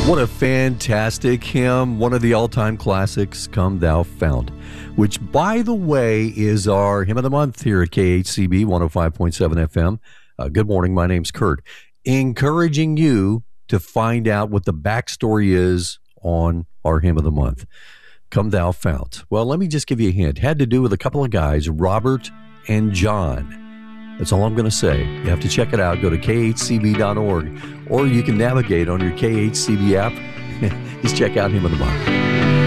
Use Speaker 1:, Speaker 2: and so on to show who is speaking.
Speaker 1: What a fantastic hymn, one of the all-time classics, Come Thou Fount, which, by the way, is our hymn of the month here at KHCB 105.7 FM. Good morning, my name's Kurt. Encouraging you to find out what the backstory is on our hymn of the month, Come Thou Fount. Well, let me just give you a hint. It had to do with a couple of guys, Robert and John. That's all I'm going to say. You have to check it out. Go to khcb.org, or you can navigate on your KHCB app. Just check out Hymn of the Month.